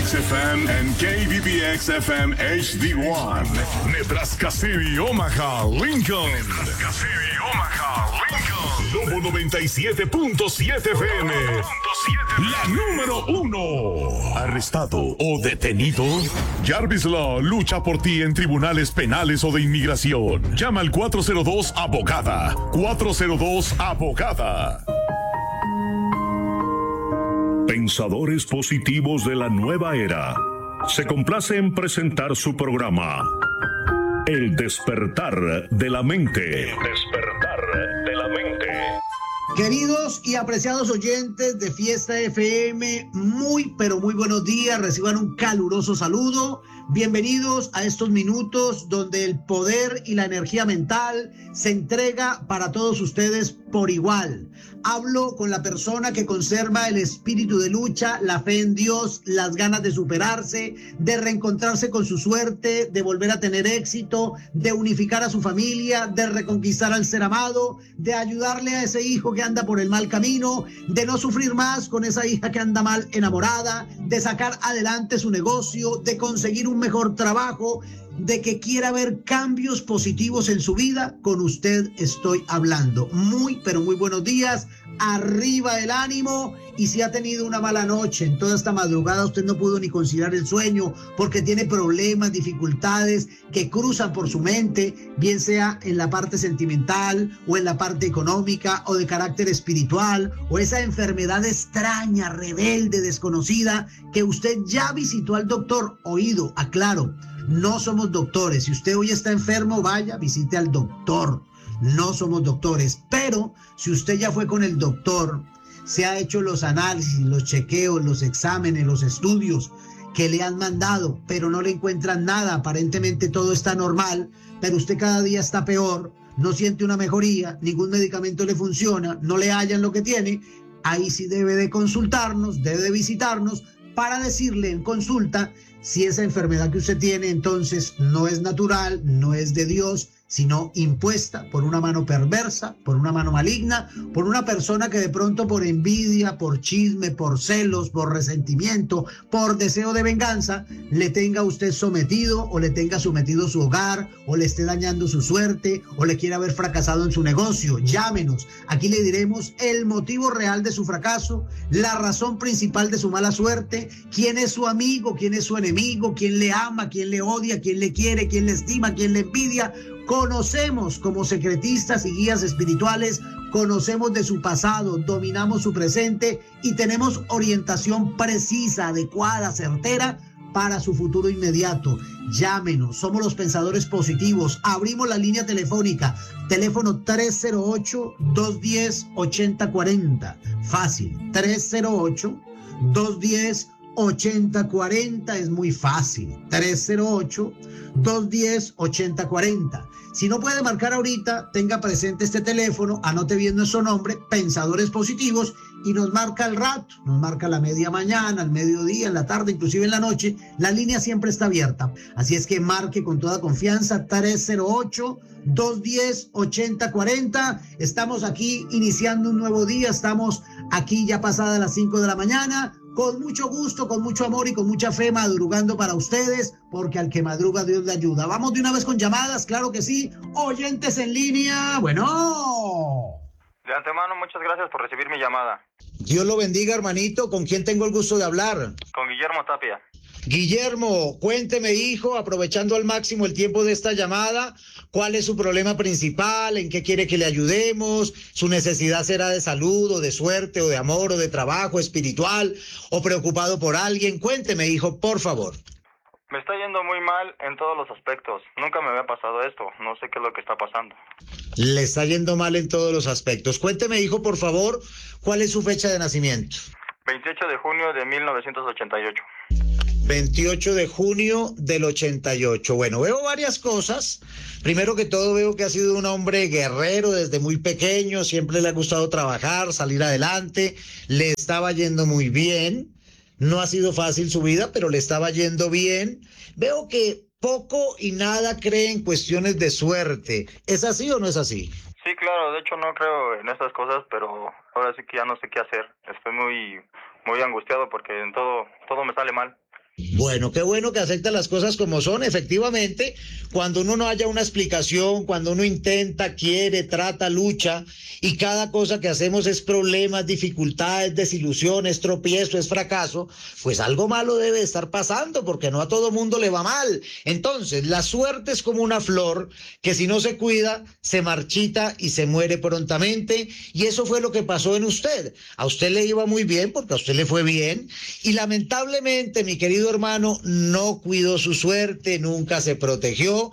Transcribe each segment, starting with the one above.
KBBX-FM and KBBX-FM HD1. Nebraska City, Omaha, Lincoln. Nebraska City, Omaha, Lincoln. Lobo 97.7 FM. La número 1. Arrestado o detenido. Jarvis Law lucha por ti en tribunales penales o de inmigración. Llama al 402-ABOGADA. 402-ABOGADA. Pensadores positivos de la nueva era. Se complace en presentar su programa. El despertar de la mente. El despertar de la mente. Queridos y apreciados oyentes de Fiesta FM, muy pero muy buenos días, reciban un caluroso saludo, bienvenidos a estos minutos donde el poder y la energía mental se entrega para todos ustedes por igual. Hablo con la persona que conserva el espíritu de lucha, la fe en Dios, las ganas de superarse, de reencontrarse con su suerte, de volver a tener éxito, de unificar a su familia, de reconquistar al ser amado, de ayudarle a ese hijo que anda por el mal camino, de no sufrir más con esa hija que anda mal enamorada, de sacar adelante su negocio, de conseguir un mejor trabajo, de que quiera ver cambios positivos en su vida. Con usted estoy hablando. Muy pero muy buenos días, arriba el ánimo. Y si ha tenido una mala noche en toda esta madrugada, usted no pudo ni conciliar el sueño porque tiene problemas, dificultades que cruzan por su mente, bien sea en la parte sentimental o en la parte económica o de carácter espiritual, o esa enfermedad extraña, rebelde, desconocida, que usted ya visitó al doctor. Oído, aclaro, no somos doctores. Si usted hoy está enfermo, vaya, visite al doctor. No somos doctores, pero si usted ya fue con el doctor, se ha hecho los análisis, los chequeos, los exámenes, los estudios que le han mandado, pero no le encuentran nada, aparentemente todo está normal, pero usted cada día está peor, no siente una mejoría, ningún medicamento le funciona, no le hallan lo que tiene, ahí sí debe de consultarnos, debe de visitarnos para decirle en consulta si esa enfermedad que usted tiene entonces no es natural, no es de Dios, sino impuesta por una mano perversa, por una mano maligna, por una persona que de pronto por envidia, por chisme, por celos, por resentimiento, por deseo de venganza, le tenga a usted sometido o le tenga sometido su hogar o le esté dañando su suerte o le quiera ver fracasado en su negocio. Llámenos, aquí le diremos el motivo real de su fracaso, la razón principal de su mala suerte, quién es su amigo, quién es su enemigo, quién le ama, quién le odia, quién le quiere, quién le estima, quién le envidia. Conocemos como secretistas y guías espirituales, conocemos de su pasado, dominamos su presente y tenemos orientación precisa, adecuada, certera para su futuro inmediato. Llámenos, somos los pensadores positivos. Abrimos la línea telefónica, teléfono 308-210-8040. Fácil, 308-210-8040, es muy fácil. 308-210-8040. Si no puede marcar ahorita, tenga presente este teléfono, anote bien nuestro nombre, Pensadores Positivos, y nos marca al rato, nos marca a la media mañana, al mediodía, en la tarde, inclusive en la noche. La línea siempre está abierta. Así es que marque con toda confianza, 308-210-8040. Estamos aquí iniciando un nuevo día, estamos aquí ya pasadas las 5 de la mañana. Con mucho gusto, con mucho amor y con mucha fe, madrugando para ustedes, porque al que madruga Dios le ayuda. Vamos de una vez con llamadas, claro que sí. Oyentes en línea, bueno. De antemano, muchas gracias por recibir mi llamada. Dios lo bendiga, hermanito. ¿Con quién tengo el gusto de hablar? Con Guillermo Tapia. Guillermo, cuénteme, hijo, aprovechando al máximo el tiempo de esta llamada, ¿cuál es su problema principal? ¿En qué quiere que le ayudemos? ¿Su necesidad será de salud o de suerte o de amor o de trabajo espiritual o preocupado por alguien? Cuénteme, hijo, por favor. Me está yendo muy mal en todos los aspectos. Nunca me había pasado esto. No sé qué es lo que está pasando. Le está yendo mal en todos los aspectos. Cuénteme, hijo, por favor, ¿cuál es su fecha de nacimiento? 28 de junio de 1988. 28 de junio del 88. Bueno, veo varias cosas. Primero que todo, veo que ha sido un hombre guerrero desde muy pequeño, siempre le ha gustado trabajar, salir adelante, le estaba yendo muy bien. No ha sido fácil su vida, pero le estaba yendo bien. Veo que poco y nada cree en cuestiones de suerte. ¿Es así o no es así? Sí, claro, de hecho no creo en estas cosas, pero ahora sí que ya no sé qué hacer. Estoy muy angustiado porque en todo me sale mal. Bueno, qué bueno que acepta las cosas como son. Efectivamente, cuando uno no haya una explicación, cuando uno intenta, quiere, trata, lucha, y cada cosa que hacemos es problemas, dificultades, desilusiones, tropiezo, es fracaso, pues algo malo debe estar pasando, porque no a todo mundo le va mal. Entonces, la suerte es como una flor que si no se cuida, se marchita y se muere prontamente, y eso fue lo que pasó en usted. A usted le iba muy bien, porque a usted le fue bien, y lamentablemente, mi querido hermano, no cuidó su suerte, nunca se protegió,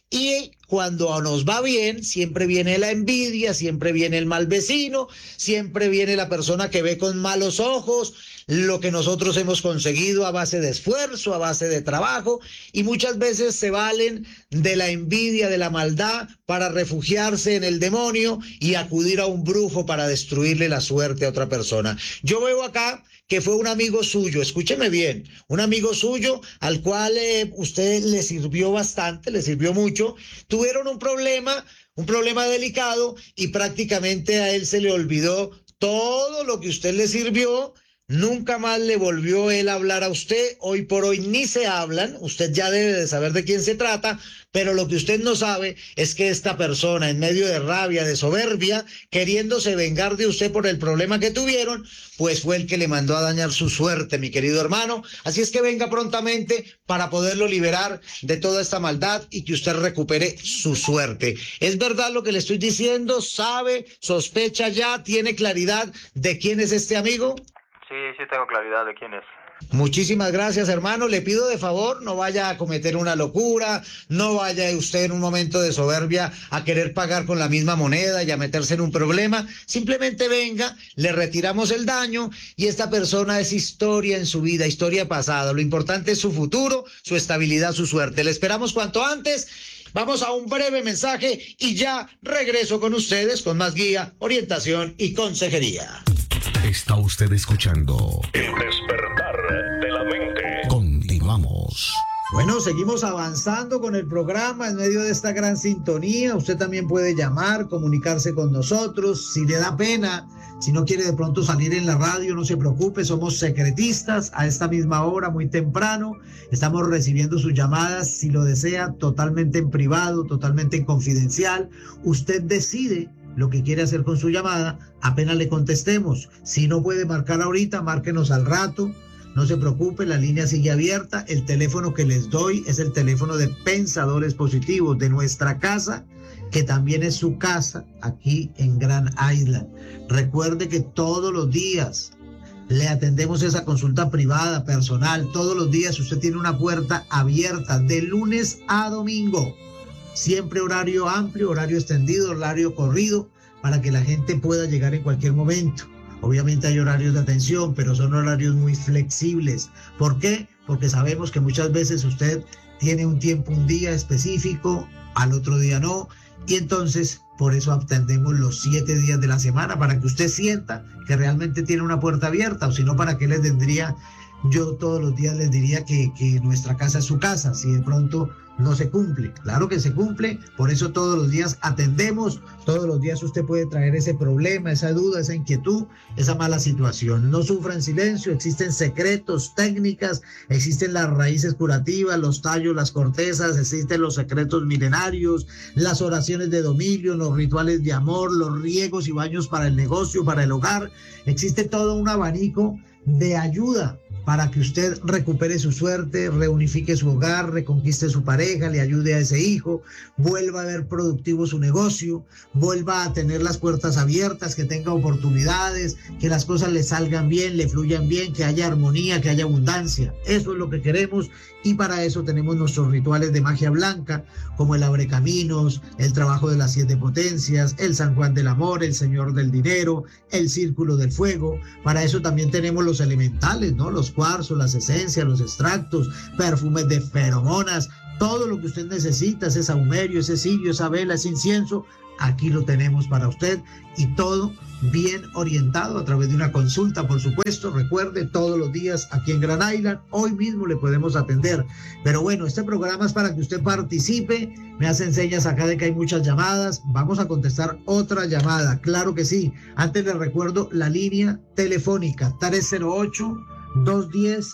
y cuando nos va bien, siempre viene la envidia, siempre viene el mal vecino, siempre viene la persona que ve con malos ojos lo que nosotros hemos conseguido a base de esfuerzo, a base de trabajo, y muchas veces se valen de la envidia, de la maldad, para refugiarse en el demonio y acudir a un brujo para destruirle la suerte a otra persona. Yo veo acá que fue un amigo suyo, escúcheme bien, un amigo suyo al cual usted le sirvió bastante, le sirvió mucho, tuvieron un problema delicado, y prácticamente a él se le olvidó todo lo que usted le sirvió. Nunca más le volvió él a hablar a usted, hoy por hoy ni se hablan, usted ya debe de saber de quién se trata, pero lo que usted no sabe es que esta persona, en medio de rabia, de soberbia, queriéndose vengar de usted por el problema que tuvieron, pues fue el que le mandó a dañar su suerte, mi querido hermano. Así es que venga prontamente para poderlo liberar de toda esta maldad y que usted recupere su suerte. ¿Es verdad lo que le estoy diciendo? ¿Sabe? ¿Sospecha ya? ¿Tiene claridad de quién es este amigo? Sí, tengo claridad de quién es. Muchísimas gracias, hermano. Le pido de favor, no vaya a cometer una locura, no vaya usted en un momento de soberbia a querer pagar con la misma moneda y a meterse en un problema. Simplemente venga, le retiramos el daño, y esta persona es historia en su vida, historia pasada. Lo importante es su futuro, su estabilidad, su suerte. Le esperamos cuanto antes. Vamos a un breve mensaje y ya regreso con ustedes con más guía, orientación y consejería. Está usted escuchando El Despertar de la Mente. Continuamos. Bueno, seguimos avanzando con el programa en medio de esta gran sintonía. Usted también puede llamar, comunicarse con nosotros. Si le da pena, si no quiere de pronto salir en la radio, no se preocupe, somos secretistas a esta misma hora, muy temprano. Estamos recibiendo sus llamadas, si lo desea, totalmente en privado, totalmente en confidencial. Usted decide lo que quiere hacer con su llamada, apenas le contestemos. Si no puede marcar ahorita, márquenos al rato. No se preocupe, la línea sigue abierta. El teléfono que les doy es el teléfono de Pensadores Positivos de nuestra casa, que también es su casa aquí en Grand Island. Recuerde que todos los días le atendemos esa consulta privada, personal. Todos los días usted tiene una puerta abierta de lunes a domingo. Siempre horario amplio, horario extendido, horario corrido, para que la gente pueda llegar en cualquier momento. Obviamente hay horarios de atención, pero son horarios muy flexibles. ¿Por qué? Porque sabemos que muchas veces usted tiene un tiempo, un día específico, al otro día no, y entonces por eso atendemos los 7 días de la semana, para que usted sienta que realmente tiene una puerta abierta, o si no, ¿para qué les tendría? Yo todos los días les diría que nuestra casa es su casa, si de pronto no se cumple. Claro que se cumple, por eso todos los días atendemos, todos los días usted puede traer ese problema, esa duda, esa inquietud, esa mala situación. No sufra en silencio, existen secretos, técnicas, existen las raíces curativas, los tallos, las cortezas, existen los secretos milenarios, las oraciones de dominio, los rituales de amor, los riegos y baños para el negocio, para el hogar. Existe todo un abanico de ayuda para que usted recupere su suerte, reunifique su hogar, reconquiste su pareja, le ayude a ese hijo, vuelva a ver productivo su negocio, vuelva a tener las puertas abiertas, que tenga oportunidades, que las cosas le salgan bien, le fluyan bien, que haya armonía, que haya abundancia. Eso es lo que queremos, y para eso tenemos nuestros rituales de magia blanca, como el abrecaminos, el trabajo de las 7 potencias, el San Juan del Amor, el Señor del Dinero, el Círculo del Fuego. Para eso también tenemos los elementales, ¿no? Los cuarzos, las esencias, los extractos, perfumes de feromonas, todo lo que usted necesita, ese saumerio, ese cirio, esa vela, ese incienso, aquí lo tenemos para usted, y todo bien orientado a través de una consulta, por supuesto. Recuerde, todos los días aquí en Grand Island, hoy mismo le podemos atender. Pero bueno, este programa es para que usted participe. Me hacen señas acá de que hay muchas llamadas. Vamos a contestar otra llamada, claro que sí. Antes les recuerdo la línea telefónica 308-210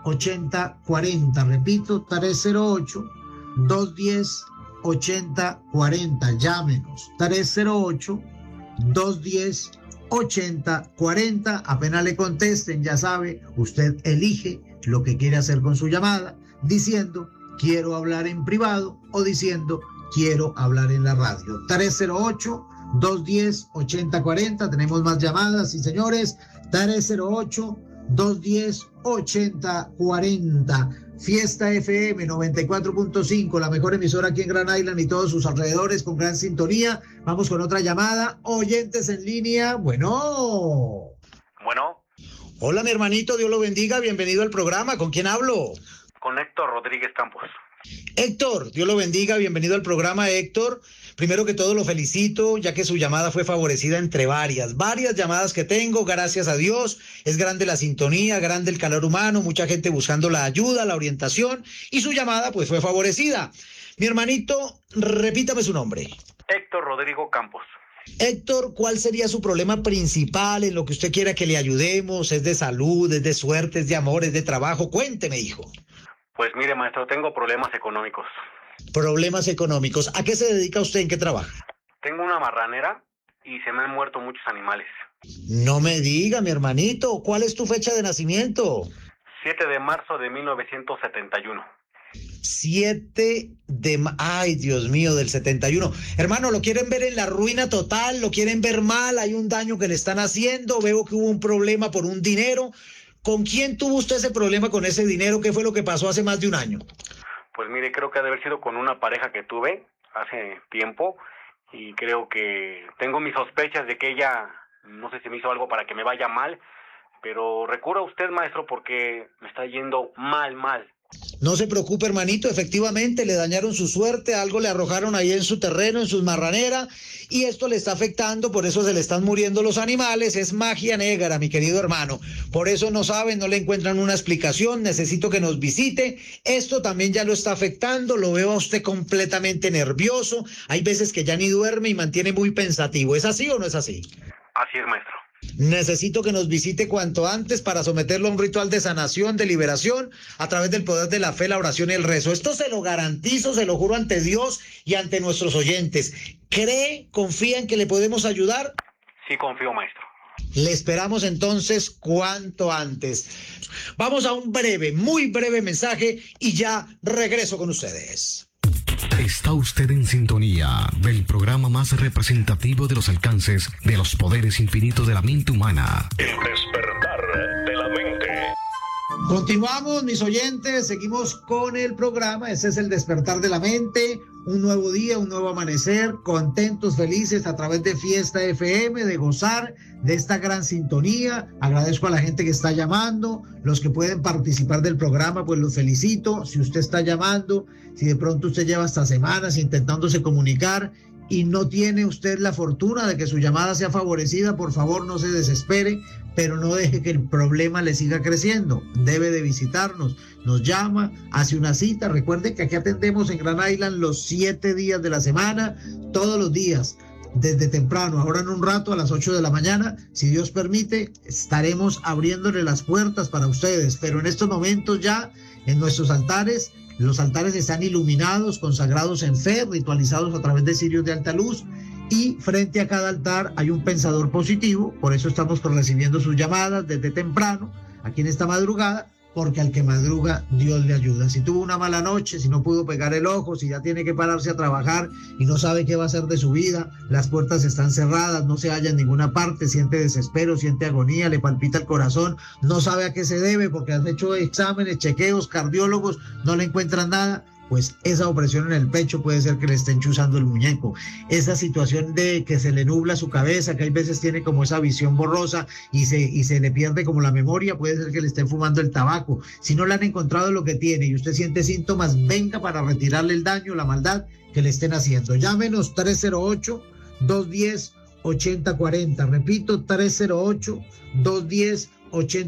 210-8040. Repito, 308-210-8040. Llámenos, 308-210-8040. Apenas le contesten, ya sabe, usted elige lo que quiere hacer con su llamada, diciendo quiero hablar en privado o diciendo quiero hablar en la radio. 308-210-8040. Tenemos más llamadas, sí señores. 308-210-8040. Fiesta FM 94.5, la mejor emisora aquí en Grand Island y todos sus alrededores, con gran sintonía. Vamos con otra llamada. Oyentes en línea. Bueno. Hola, mi hermanito, Dios lo bendiga. Bienvenido al programa. ¿Con quién hablo? Con Héctor Rodríguez Campos. Héctor, Dios lo bendiga. Bienvenido al programa, Héctor. Primero que todo lo felicito, ya que su llamada fue favorecida entre varias llamadas que tengo, gracias a Dios. Es grande la sintonía, grande el calor humano, mucha gente buscando la ayuda, la orientación, y su llamada pues fue favorecida. Mi hermanito, repítame su nombre. Héctor Rodrigo Campos. Héctor, ¿cuál sería su problema principal en lo que usted quiera que le ayudemos? ¿Es de salud, es de suerte, es de amor, es de trabajo? Cuénteme, hijo. Pues mire, maestro, tengo problemas económicos. Problemas económicos. ¿A qué se dedica usted? ¿En qué trabaja? Tengo una marranera y se me han muerto muchos animales. No me diga, mi hermanito. ¿Cuál es tu fecha de nacimiento? 7 de marzo de 1971. Ay, Dios mío, del 71. Hermano, ¿lo quieren ver en la ruina total? ¿Lo quieren ver mal? ¿Hay un daño que le están haciendo? Veo que hubo un problema por un dinero. ¿Con quién tuvo usted ese problema con ese dinero? ¿Qué fue lo que pasó hace más de un año? Pues mire, creo que ha de haber sido con una pareja que tuve hace tiempo y creo que tengo mis sospechas de que ella, no sé si me hizo algo para que me vaya mal, pero recurra a usted, maestro, porque me está yendo mal. No se preocupe, hermanito, efectivamente le dañaron su suerte, algo le arrojaron ahí en su terreno, en sus marraneras, y esto le está afectando, por eso se le están muriendo los animales. Es magia negra, mi querido hermano, por eso no saben, no le encuentran una explicación. Necesito que nos visite. Esto también ya lo está afectando, lo veo a usted completamente nervioso, hay veces que ya ni duerme y mantiene muy pensativo. ¿Es así o no es así? Así es, maestro. Necesito que nos visite cuanto antes para someterlo a un ritual de sanación, de liberación, a través del poder de la fe, la oración y el rezo. Esto se lo garantizo, se lo juro ante Dios y ante nuestros oyentes. ¿Cree, confía en que le podemos ayudar? Sí, confío, maestro. Le esperamos entonces cuanto antes. Vamos a un breve, muy breve mensaje y ya regreso con ustedes. Está usted en sintonía del programa más representativo de los alcances de los poderes infinitos de la mente humana. El despertar de la mente. Continuamos, mis oyentes, seguimos con el programa. Ese es el despertar de la mente, un nuevo día, un nuevo amanecer, contentos, felices a través de Fiesta FM, de gozar de esta gran sintonía. Agradezco a la gente que está llamando, los que pueden participar del programa, pues los felicito. Si usted está llamando, si de pronto usted lleva hasta semanas intentándose comunicar y no tiene usted la fortuna de que su llamada sea favorecida, por favor no se desespere, pero no deje que el problema le siga creciendo. Debe de visitarnos, nos llama, hace una cita. Recuerde que aquí atendemos en Grand Island los 7 días de la semana, todos los días, desde temprano. Ahora en un rato a las 8 de la mañana, si Dios permite, estaremos abriéndole las puertas para ustedes, pero en estos momentos ya en nuestros altares, los altares están iluminados, consagrados en fe, ritualizados a través de cirios de alta luz, y frente a cada altar hay un pensador positivo. Por eso estamos recibiendo sus llamadas desde temprano, aquí en esta madrugada, porque al que madruga Dios le ayuda. Si tuvo una mala noche, si no pudo pegar el ojo, si ya tiene que pararse a trabajar y no sabe qué va a hacer de su vida, las puertas están cerradas, no se halla en ninguna parte, siente desespero, siente agonía, le palpita el corazón, no sabe a qué se debe porque han hecho exámenes, chequeos, cardiólogos, no le encuentran nada, pues esa opresión en el pecho puede ser que le estén chuzando el muñeco. Esa situación de que se le nubla su cabeza, que hay veces tiene como esa visión borrosa y se le pierde como la memoria, puede ser que le estén fumando el tabaco. Si no le han encontrado lo que tiene y usted siente síntomas, venga para retirarle el daño, la maldad que le estén haciendo. Llámenos 308-210-8040. Repito, 308-210-8040.